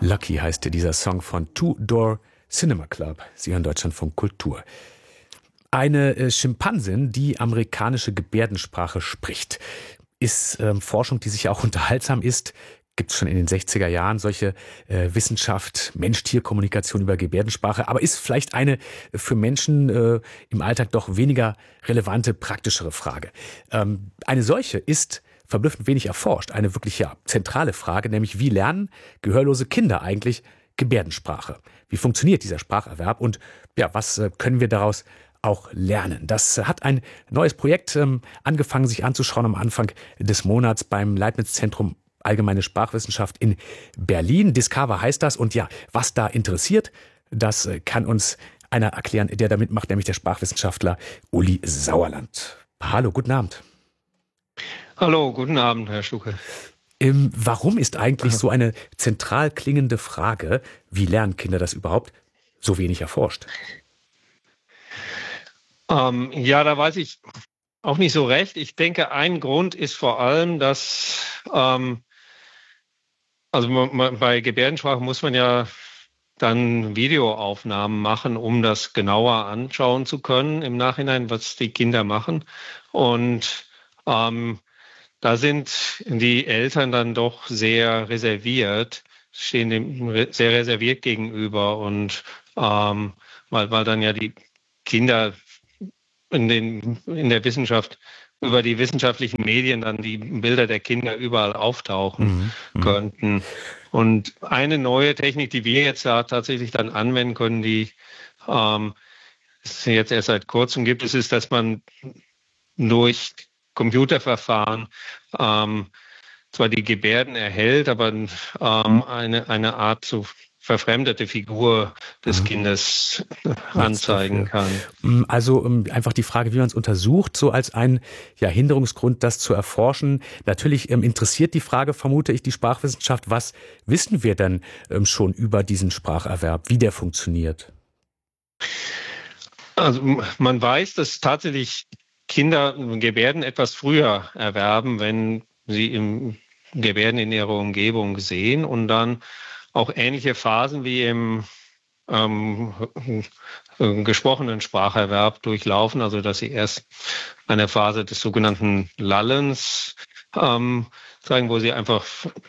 Lucky heißt dieser Song von Two Door Cinema Club. Sie hören Deutschlandfunk Kultur. Eine Schimpansin, die amerikanische Gebärdensprache spricht, ist Forschung, die sicher auch unterhaltsam ist. Gibt es schon in den 60er Jahren solche Wissenschaft, Mensch-Tier-Kommunikation über Gebärdensprache, aber ist vielleicht eine für Menschen im Alltag doch weniger relevante, praktischere Frage. Eine solche ist verblüffend wenig erforscht. Eine wirklich zentrale Frage, nämlich wie lernen gehörlose Kinder eigentlich Gebärdensprache? Wie funktioniert dieser Spracherwerb und was können wir daraus auch lernen? Das hat ein neues Projekt angefangen, sich anzuschauen am Anfang des Monats beim Leibniz-Zentrum Allgemeine Sprachwissenschaft in Berlin. Discover heißt das. Und was da interessiert, das kann uns einer erklären, der da mitmacht, nämlich der Sprachwissenschaftler Uli Sauerland. Hallo, guten Abend. Hallo, guten Abend, Herr Stucke. Warum ist eigentlich so eine zentral klingende Frage, wie lernen Kinder das überhaupt, so wenig erforscht? Da weiß ich auch nicht so recht. Ich denke, ein Grund ist vor allem, dass bei Gebärdensprache muss man ja dann Videoaufnahmen machen, um das genauer anschauen zu können im Nachhinein, was die Kinder machen. Und da sind die Eltern dann doch sehr reserviert, stehen dem sehr reserviert gegenüber. Und weil dann ja die Kinder in der Wissenschaft über die wissenschaftlichen Medien dann die Bilder der Kinder überall auftauchen könnten. Und eine neue Technik, die wir jetzt da tatsächlich dann anwenden können, die es jetzt erst seit kurzem gibt, ist, dass man durch Computerverfahren zwar die Gebärden erhält, aber eine Art so verfremdete Figur des Kindes anzeigen kann. Also einfach die Frage, wie man es untersucht, so als ein Hinderungsgrund, das zu erforschen. Natürlich interessiert die Frage, vermute ich, die Sprachwissenschaft. Was wissen wir denn schon über diesen Spracherwerb, wie der funktioniert? Also man weiß, dass tatsächlich Kinder Gebärden etwas früher erwerben, wenn sie Gebärden in ihrer Umgebung sehen und dann auch ähnliche Phasen wie im gesprochenen Spracherwerb durchlaufen, also dass sie erst eine Phase des sogenannten Lallens zeigen, wo sie einfach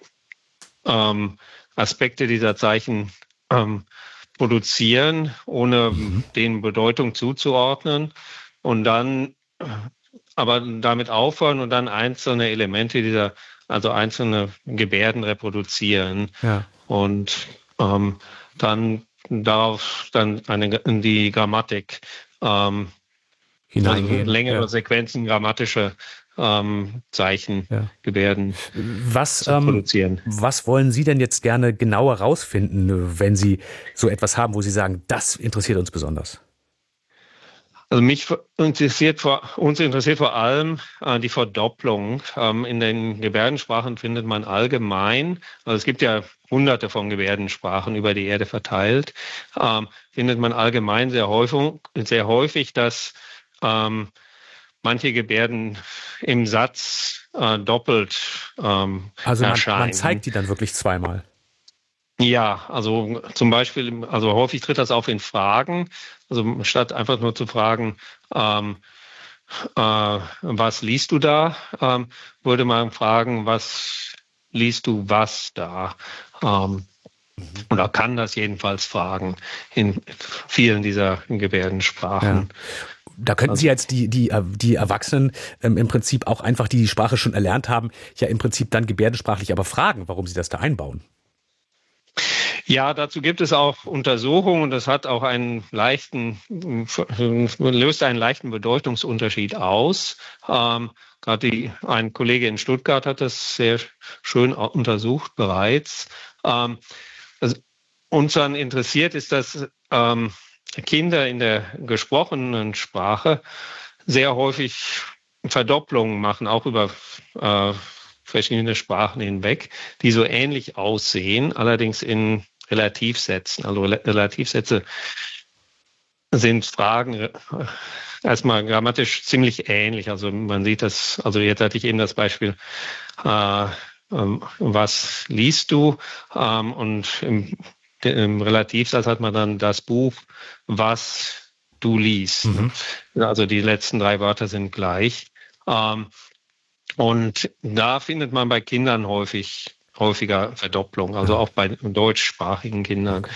Aspekte dieser Zeichen produzieren, ohne denen Bedeutung zuzuordnen und dann aber damit aufhören und dann einzelne Elemente also einzelne Gebärden reproduzieren. Ja. Und dann darauf dann die Grammatik, also längere Sequenzen grammatische Zeichen, Gebärden produzieren. Was wollen Sie denn jetzt gerne genauer rausfinden, wenn Sie so etwas haben, wo Sie sagen, das interessiert uns besonders? Also uns interessiert vor allem die Verdopplung. In den Gebärdensprachen findet man allgemein, also es gibt ja hunderte von Gebärdensprachen über die Erde verteilt, findet man allgemein sehr häufig, dass manche Gebärden im Satz doppelt erscheinen. Man zeigt die dann wirklich zweimal? Ja, also zum Beispiel, also häufig tritt das auf in Fragen. Also statt einfach nur zu fragen, was liest du da, würde man fragen, was liest du was da? Oder kann das jedenfalls fragen in vielen dieser Gebärdensprachen. Ja. Da könnten Sie jetzt die Erwachsenen im Prinzip auch einfach, die Sprache schon erlernt haben, ja im Prinzip dann gebärdensprachlich aber fragen, warum sie das da einbauen. Ja, dazu gibt es auch Untersuchungen und das hat auch löst einen leichten Bedeutungsunterschied aus. Gerade ein Kollege in Stuttgart hat das sehr schön untersucht bereits. Was uns dann interessiert ist, dass Kinder in der gesprochenen Sprache sehr häufig Verdopplungen machen, auch über verschiedene Sprachen hinweg, die so ähnlich aussehen, allerdings in Relativsätzen. Also Relativsätze sind Fragen erstmal grammatisch ziemlich ähnlich. Also man sieht das, also jetzt hatte ich eben das Beispiel, was liest du? Und im Relativsatz hat man dann das Buch, was du liest. Also die letzten 3 Wörter sind gleich. Und da findet man bei Kindern häufiger Verdopplung, also auch bei deutschsprachigen Kindern.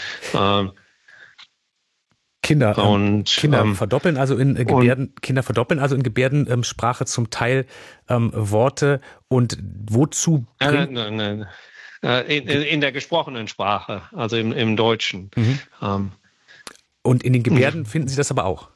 Kinder verdoppeln also in Gebärdensprache zum Teil Worte und wozu? Nein. In der gesprochenen Sprache, also im Deutschen. Und in den Gebärden finden Sie das aber auch?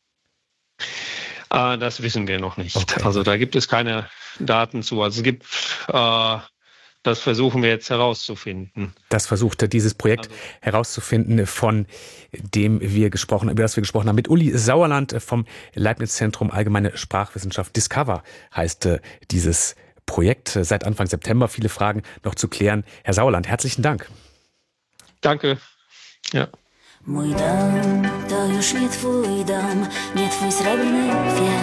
Das wissen wir noch nicht. Okay. Also da gibt es keine Daten zu. Also es gibt, das versuchen wir jetzt herauszufinden. Das versucht dieses Projekt herauszufinden, über das wir gesprochen haben, mit Uli Sauerland vom Leibniz-Zentrum Allgemeine Sprachwissenschaft. Discover heißt dieses Projekt. Seit Anfang September viele Fragen noch zu klären. Herr Sauerland, herzlichen Dank. Danke. Ja. Mój dom to już nie twój dom, nie twój srebrny kwiat.